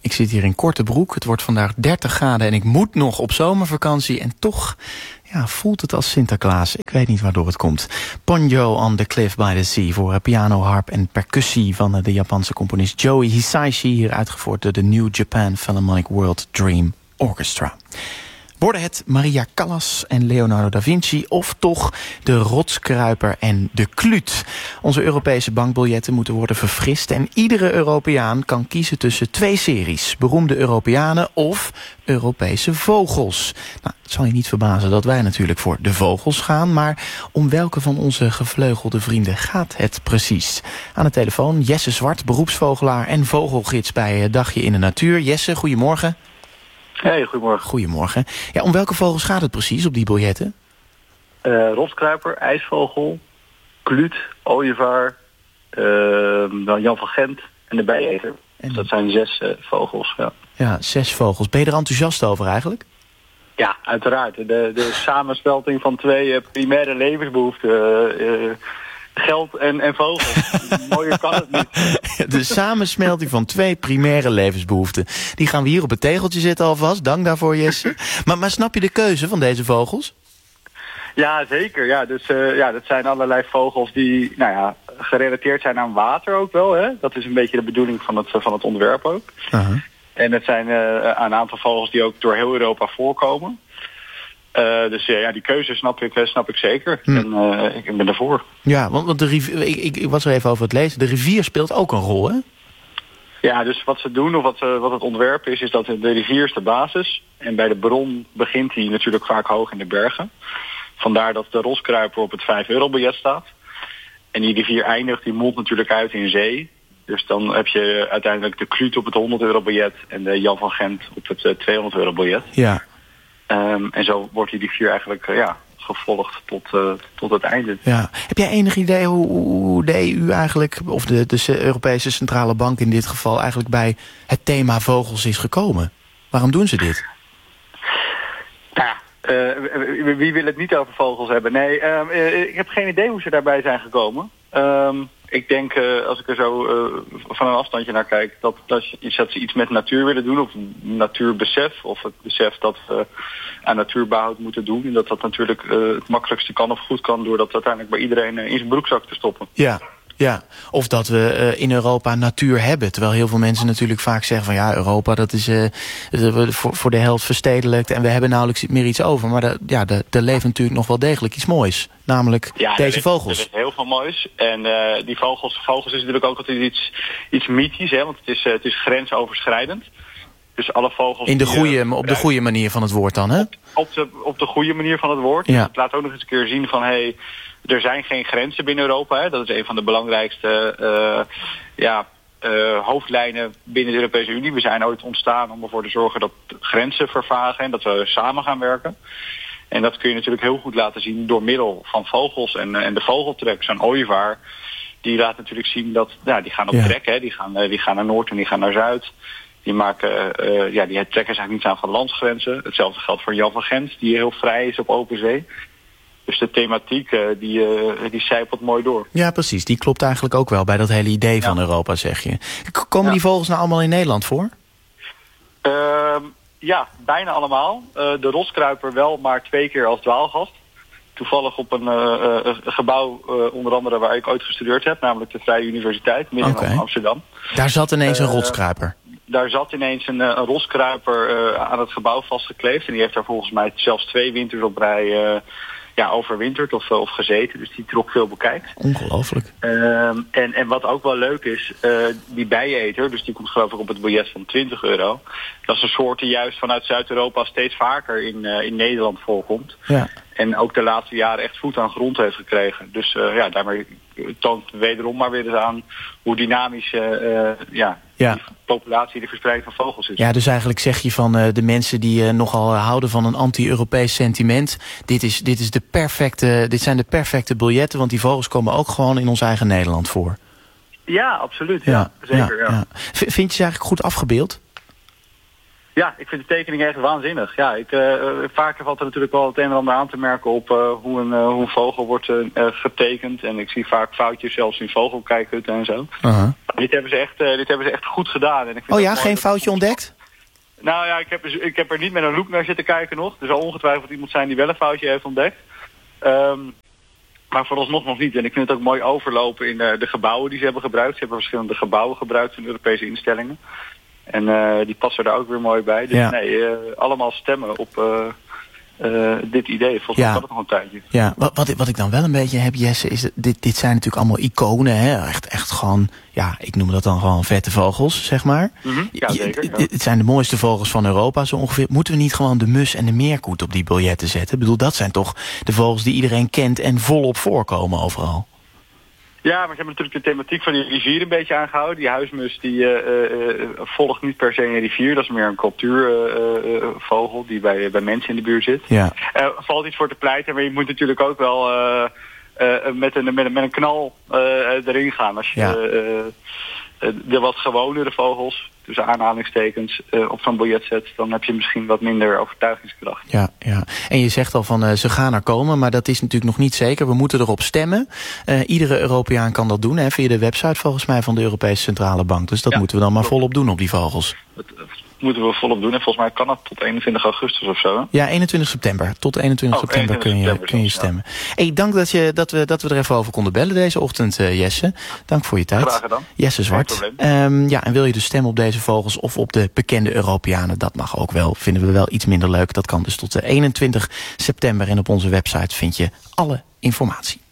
Ik zit hier in korte broek. Het wordt vandaag 30 graden en ik moet nog op zomervakantie. En toch voelt het als Sinterklaas. Ik weet niet waardoor het komt. Ponyo on the Cliff by the Sea voor piano, harp en percussie van de Japanse componist Joey Hisaishi. Hier uitgevoerd door de New Japan Philharmonic World Dream Orchestra. Worden het Maria Callas en Leonardo da Vinci of toch de rotskruiper en de kluut? Onze Europese bankbiljetten moeten worden verfrist en iedere Europeaan kan kiezen tussen 2 series. Beroemde Europeanen of Europese vogels. Nou, het zal je niet verbazen dat wij natuurlijk voor de vogels gaan, maar om welke van onze gevleugelde vrienden gaat het precies? Aan de telefoon Jesse Zwart, beroepsvogelaar en vogelgids bij Dagje in de Natuur. Jesse, goedemorgen. Hey, goedemorgen. Goedemorgen. Ja, om welke vogels gaat het precies op die biljetten? Rotkruiper, ijsvogel, kluut, ooievaar, Jan van Gent en de bijeter. Dus dat zijn 6 vogels. Ja. Ja, 6 vogels. Ben je er enthousiast over eigenlijk? Ja, uiteraard. De samensmelting van 2 primaire levensbehoeften. Geld en vogels. Mooier kan het niet. De samensmelting van 2 primaire levensbehoeften. Die gaan we hier op het tegeltje zetten alvast. Dank daarvoor, Jesse. Maar snap je de keuze van deze vogels? Ja, zeker. Ja, dus dat zijn allerlei vogels die gerelateerd zijn aan water ook wel. Hè? Dat is een beetje de bedoeling van het ontwerp ook. Uh-huh. En het zijn een aantal vogels die ook door heel Europa voorkomen. Dus die keuze snap ik zeker. En ik ben ervoor. Ja, want de rivier, ik was er even over het lezen. De rivier speelt ook een rol, hè? Ja, dus wat ze doen, of wat het ontwerp is dat de rivier is de basis. En bij de bron begint hij natuurlijk vaak hoog in de bergen. Vandaar dat de roskruiper op het 5-euro-biljet staat. En die rivier eindigt, die mondt natuurlijk uit in zee. Dus dan heb je uiteindelijk de kluut op het 100-euro-biljet en de Jan van Gent op het 200-euro-biljet. Ja. En zo wordt die rivier eigenlijk gevolgd tot het einde. Ja. Heb jij enig idee hoe de EU eigenlijk, of de Europese Centrale Bank in dit geval, eigenlijk bij het thema vogels is gekomen? Waarom doen ze dit? Wie wil het niet over vogels hebben? Nee, ik heb geen idee hoe ze daarbij zijn gekomen. Ik denk, als ik er zo van een afstandje naar kijk, dat ze iets met natuur willen doen, of natuurbesef, of het besef dat we aan natuurbehoud moeten doen. En dat natuurlijk het makkelijkste kan of goed kan, door dat uiteindelijk bij iedereen in zijn broekzak te stoppen. Ja, of dat we in Europa natuur hebben. Terwijl heel veel mensen natuurlijk vaak zeggen van ja, Europa dat is voor de helft verstedelijkt en we hebben nauwelijks meer iets over. Maar er leeft natuurlijk nog wel degelijk iets moois. Namelijk deze vogels. Er is heel veel moois. En die vogels is natuurlijk ook altijd iets mythisch, hè, want het is grensoverschrijdend. Dus alle vogels op de goede manier van het woord dan, hè? Op de goede manier van het woord. Ja. Dus het laat ook nog eens een keer zien van er zijn geen grenzen binnen Europa. Hè. Dat is een van de belangrijkste hoofdlijnen binnen de Europese Unie. We zijn ooit ontstaan om ervoor te zorgen dat grenzen vervagen en dat we samen gaan werken. En dat kun je natuurlijk heel goed laten zien door middel van vogels en de vogeltrek. Zo'n ooievaar, die laat natuurlijk zien dat die gaan op trek. Hè. Die gaan naar Noord en die gaan naar Zuid. Die maken, die trekken zich niet aan van landsgrenzen. Hetzelfde geldt voor Jan van Gent, die heel vrij is op open zee. Dus de thematiek, die zijpelt mooi door. Ja, precies. Die klopt eigenlijk ook wel bij dat hele idee van Europa, zeg je. Komen die vogels nou allemaal in Nederland voor? Ja, bijna allemaal. De roskruiper wel, maar 2 keer als dwaalgast. Toevallig op een gebouw, onder andere waar ik ooit gestudeerd heb, namelijk de Vrije Universiteit, midden in Amsterdam. Daar zat ineens een rotskruiper. Daar zat ineens een roskruiper aan het gebouw vastgekleefd. En die heeft daar volgens mij zelfs 2 winters op rij overwinterd of gezeten. Dus die trok veel bekijkt. Ongelooflijk. En wat ook wel leuk is, die bijeneter, dus die komt geloof ik op het biljet van €20. Dat is een soort die juist vanuit Zuid-Europa steeds vaker in Nederland voorkomt. Ja. En ook de laatste jaren echt voet aan grond heeft gekregen. Dus daarmee toont wederom maar weer eens aan hoe dynamisch die populatie, de verspreiding van vogels is. Ja, dus eigenlijk zeg je van de mensen die nogal houden van een anti-Europees sentiment. Dit zijn de perfecte biljetten, want die vogels komen ook gewoon in ons eigen Nederland voor. Ja, absoluut. Ja, zeker. Ja. Vind je ze eigenlijk goed afgebeeld? Ja, ik vind de tekening echt waanzinnig. Ja, vaker valt er natuurlijk wel het een en ander aan te merken op hoe een vogel wordt getekend. En ik zie vaak foutjes zelfs in vogelkijkhutten en zo. Dit hebben ze echt goed gedaan. En ik vind geen foutje ontdekt? Nou ja, ik heb er niet met een loep naar zitten kijken nog. Er zal ongetwijfeld iemand zijn die wel een foutje heeft ontdekt. Maar vooralsnog nog niet. En ik vind het ook mooi overlopen in de gebouwen die ze hebben gebruikt. Ze hebben verschillende gebouwen gebruikt in Europese instellingen. En die passen daar ook weer mooi bij. Dus allemaal stemmen op dit idee. Volgens mij gaat het nog een tijdje. Ja, wat ik dan wel een beetje heb, Jesse, is dit zijn natuurlijk allemaal iconen. Hè? Echt gewoon, ik noem dat dan gewoon vette vogels, zeg maar. Ja, zeker. Ja. Het zijn de mooiste vogels van Europa, zo ongeveer. Moeten we niet gewoon de mus en de meerkoet op die biljetten zetten? Ik bedoel, dat zijn toch de vogels die iedereen kent en volop voorkomen overal. Ja, maar ze hebben natuurlijk de thematiek van die rivier een beetje aangehouden. Die huismus die volgt niet per se een rivier. Dat is meer een cultuurvogel die bij mensen in de buurt zit. Ja. Valt iets voor te pleiten, maar je moet natuurlijk ook wel met een knal erin gaan. Als je de wat gewonere vogels, tussen aanhalingstekens, op zo'n biljet zet, dan heb je misschien wat minder overtuigingskracht. Ja. En je zegt al van ze gaan er komen, maar dat is natuurlijk nog niet zeker. We moeten erop stemmen. Iedere Europeaan kan dat doen, via de website volgens mij van de Europese Centrale Bank. Dus dat moeten we dan maar volop doen op die vogels. Dat moeten we volop doen. En volgens mij kan dat tot 21 augustus of zo. Hè? Ja, 21 september. Tot 21 september kun je stemmen. Hey, dank dat we er even over konden bellen deze ochtend, Jesse. Dank voor je tijd. Graag gedaan. Jesse Zwart. En wil je dus stemmen op deze vogels of op de bekende Europeanen? Dat mag ook wel. Vinden we wel iets minder leuk. Dat kan dus tot 21 september. En op onze website vind je alle informatie.